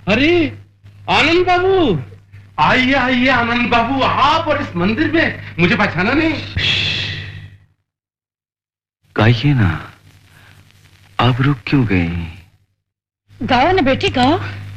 अरे आनंद बाबू, आइए आइए आनंद बाबू, आप और इस मंदिर में मुझे पहचाना नहीं? गाइए ना, आप रुक क्यों गए? गाओ ना बेटी गाओ।